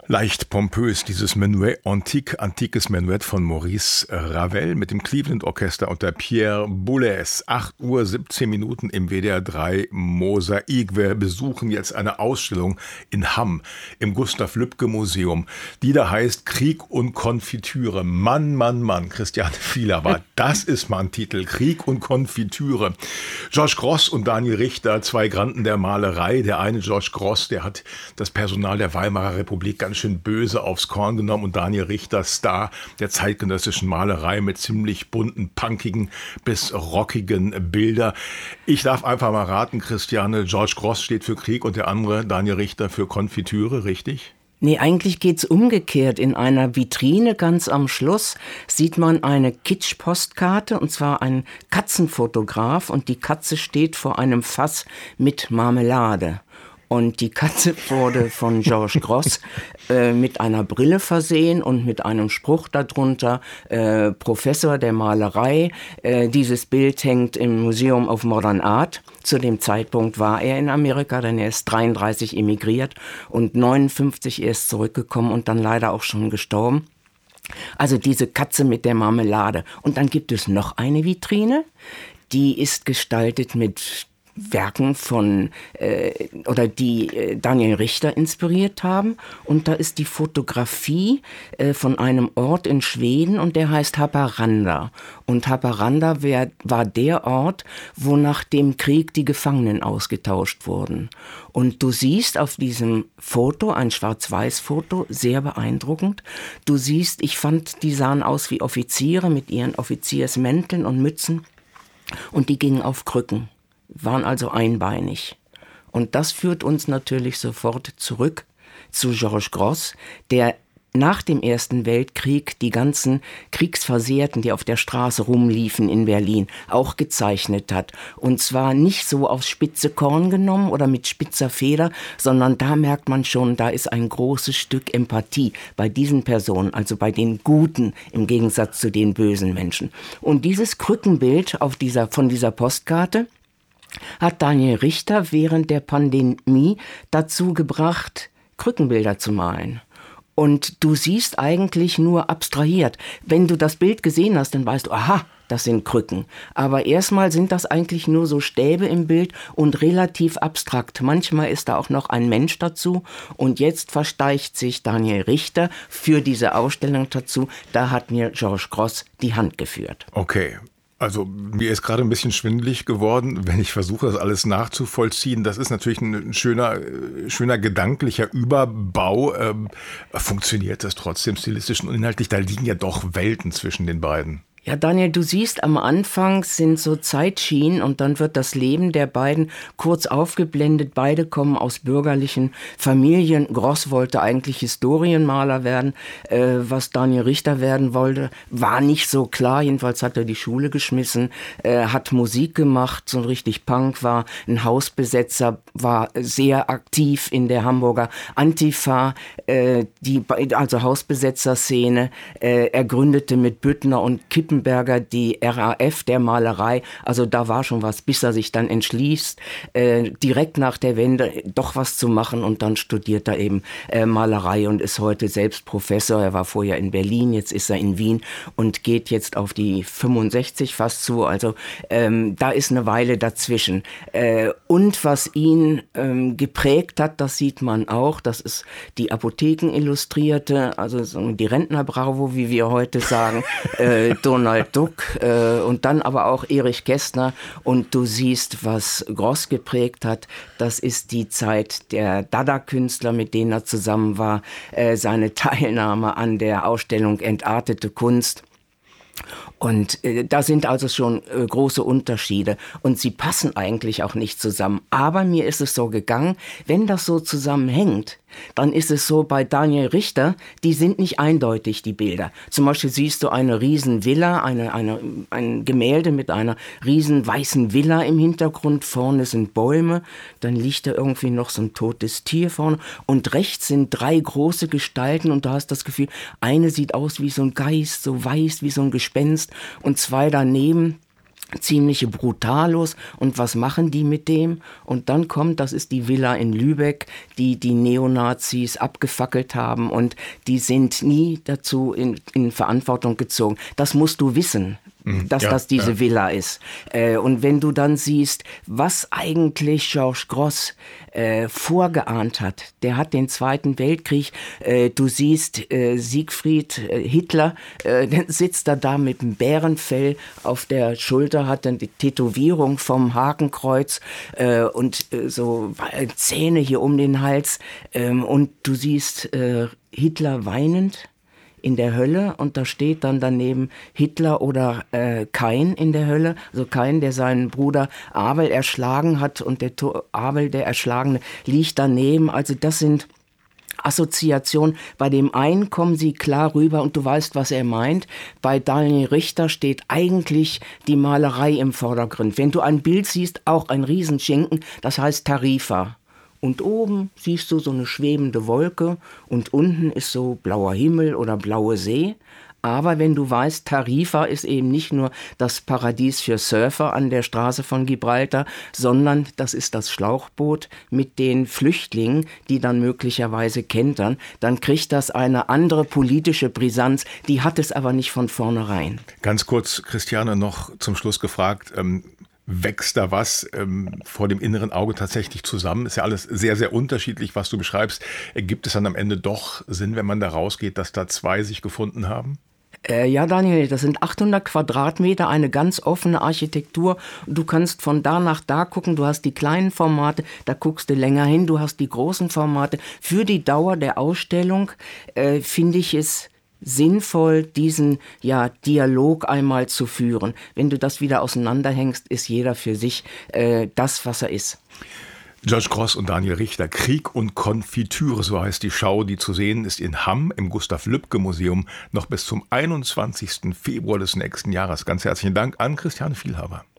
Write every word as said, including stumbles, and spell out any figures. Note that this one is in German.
Leicht pompös, dieses Menuett Antique, antikes Menuett von Maurice Ravel mit dem Cleveland Orchester unter Pierre Boulez. acht Uhr siebzehn Minuten im W D R drei Mosaik. Wir besuchen jetzt eine Ausstellung in Hamm im Gustav-Lübcke-Museum, die da heißt Krieg und Konfitüre. Mann, Mann, Mann, Christiane Fiel, aber das ist mal ein Titel. Krieg und Konfitüre. Georges Grosz und Daniel Richter, zwei Granden der Malerei. Der eine, Georges Grosz, der hat das Personal der Weimarer Republik ganz schön böse aufs Korn genommen, und Daniel Richter, Star der zeitgenössischen Malerei mit ziemlich bunten, punkigen bis rockigen Bilder. Ich darf einfach mal raten, Christiane, Georges Grosz steht für Krieg und der andere, Daniel Richter, für Konfitüre, richtig? Nee, eigentlich geht's umgekehrt. In einer Vitrine ganz am Schluss sieht man eine Kitsch-Postkarte, und zwar ein Katzenfotograf, und die Katze steht vor einem Fass mit Marmelade. Und die Katze wurde von Georges Grosz äh, mit einer Brille versehen und mit einem Spruch darunter, äh, Professor der Malerei. Äh, dieses Bild hängt im Museum of Modern Art. Zu dem Zeitpunkt war er in Amerika, denn er ist dreiunddreißig emigriert und neunundfünfzig erst zurückgekommen und dann leider auch schon gestorben. Also diese Katze mit der Marmelade. Und dann gibt es noch eine Vitrine, die ist gestaltet mit Werken von äh, oder die äh, Daniel Richter inspiriert haben, und da ist die Fotografie äh, von einem Ort in Schweden, und der heißt Haparanda, und Haparanda wär, war der Ort, wo nach dem Krieg die Gefangenen ausgetauscht wurden. Und du siehst auf diesem Foto, ein Schwarz-Weiß-Foto, sehr beeindruckend, du siehst, ich fand, die sahen aus wie Offiziere mit ihren Offiziersmänteln und Mützen, und die gingen auf Krücken, waren also einbeinig. Und das führt uns natürlich sofort zurück zu Georges Grosz, der nach dem Ersten Weltkrieg die ganzen Kriegsversehrten, die auf der Straße rumliefen in Berlin, auch gezeichnet hat. Und zwar nicht so aufs spitze Korn genommen oder mit spitzer Feder, sondern da merkt man schon, da ist ein großes Stück Empathie bei diesen Personen, also bei den Guten im Gegensatz zu den bösen Menschen. Und dieses Krückenbild auf dieser, von dieser Postkarte hat Daniel Richter während der Pandemie dazu gebracht, Krückenbilder zu malen. Und du siehst eigentlich nur abstrahiert. Wenn du das Bild gesehen hast, dann weißt du, aha, das sind Krücken. Aber erstmal sind das eigentlich nur so Stäbe im Bild und relativ abstrakt. Manchmal ist da auch noch ein Mensch dazu. Und jetzt versteicht sich Daniel Richter für diese Ausstellung dazu. Da hat mir Georges Grosz die Hand geführt. Okay. Also mir ist gerade ein bisschen schwindelig geworden, wenn ich versuche, das alles nachzuvollziehen. Das ist natürlich ein schöner, schöner gedanklicher Überbau. Ähm, funktioniert das trotzdem stilistisch und inhaltlich? Da liegen ja doch Welten zwischen den beiden. Ja, Daniel, du siehst, am Anfang sind so Zeitschienen und dann wird das Leben der beiden kurz aufgeblendet. Beide kommen aus bürgerlichen Familien. Grosz wollte eigentlich Historienmaler werden. Äh, was Daniel Richter werden wollte, war nicht so klar. Jedenfalls hat er die Schule geschmissen, äh, hat Musik gemacht, so richtig Punk, war ein Hausbesetzer, war sehr aktiv in der Hamburger Antifa, äh, die, also Hausbesetzerszene. Äh, er gründete mit Büttner und Kipp die R A F der Malerei, also da war schon was, bis er sich dann entschließt, äh, direkt nach der Wende doch was zu machen, und dann studiert er eben äh, Malerei und ist heute selbst Professor. Er war vorher in Berlin, jetzt ist er in Wien und geht jetzt auf die fünfundsechzig fast zu, also ähm, da ist eine Weile dazwischen. Äh, und was ihn ähm, geprägt hat, das sieht man auch, das ist die Apotheken-Illustrierte, also so die Rentner-Bravo, wie wir heute sagen, äh, Donald Duck äh, und dann aber auch Erich Kästner, und du siehst, was Grosz geprägt hat, das ist die Zeit der Dada-Künstler, mit denen er zusammen war, äh, seine Teilnahme an der Ausstellung Entartete Kunst. Und äh, da sind also schon äh, große Unterschiede, und sie passen eigentlich auch nicht zusammen. Aber mir ist es so gegangen, wenn das so zusammenhängt, dann ist es so bei Daniel Richter, die sind nicht eindeutig, die Bilder. Zum Beispiel siehst du eine riesen Villa, eine, eine, ein Gemälde mit einer riesen weißen Villa im Hintergrund. Vorne sind Bäume, dann liegt da irgendwie noch so ein totes Tier vorne. Und rechts sind drei große Gestalten, und du hast das Gefühl, eine sieht aus wie so ein Geist, so weiß wie so ein Gespenst, und zwei daneben ziemliche Brutalos. Und was machen die mit dem? Und dann kommt, das ist die Villa in Lübeck, die die Neonazis abgefackelt haben und die sind nie dazu in, in Verantwortung gezogen. Das musst du wissen, dass ja, das diese ja. Villa ist. Äh, und wenn du dann siehst, was eigentlich Georges Grosz äh, vorgeahnt hat, der hat den Zweiten Weltkrieg, äh, du siehst äh, Siegfried äh, Hitler, äh, der sitzt da da mit dem Bärenfell auf der Schulter, hat dann die Tätowierung vom Hakenkreuz äh, und äh, so Zähne hier um den Hals äh, und du siehst äh, Hitler weinend in der Hölle und da steht dann daneben Hitler oder äh, Kain in der Hölle, also Kain, der seinen Bruder Abel erschlagen hat und der Abel, der Erschlagene, liegt daneben. Also das sind Assoziationen. Bei dem einen kommen sie klar rüber und du weißt, was er meint. Bei Daniel Richter steht eigentlich die Malerei im Vordergrund. Wenn du ein Bild siehst, auch ein Riesenschinken, das heißt Tarifa. Und oben siehst du so eine schwebende Wolke und unten ist so blauer Himmel oder blaue See. Aber wenn du weißt, Tarifa ist eben nicht nur das Paradies für Surfer an der Straße von Gibraltar, sondern das ist das Schlauchboot mit den Flüchtlingen, die dann möglicherweise kentern, dann kriegt das eine andere politische Brisanz, die hat es aber nicht von vornherein. Ganz kurz, Christiane, noch zum Schluss gefragt, ähm wächst da was ähm, vor dem inneren Auge tatsächlich zusammen? Ist ja alles sehr, sehr unterschiedlich, was du beschreibst. Gibt es dann am Ende doch Sinn, wenn man da rausgeht, dass da zwei sich gefunden haben? Äh, ja, Daniel, das sind achthundert Quadratmeter, eine ganz offene Architektur. Du kannst von da nach da gucken. Du hast die kleinen Formate, da guckst du länger hin. Du hast die großen Formate. Für die Dauer der Ausstellung äh, finde ich es sinnvoll, diesen ja, Dialog einmal zu führen. Wenn du das wieder auseinanderhängst, ist jeder für sich äh, das, was er ist. Georges Grosz und Daniel Richter, Krieg und Konfitüre, so heißt die Schau, die zu sehen ist in Hamm im Gustav-Lübcke-Museum noch bis zum einundzwanzigsten Februar des nächsten Jahres. Ganz herzlichen Dank an Christiane Vielhaber.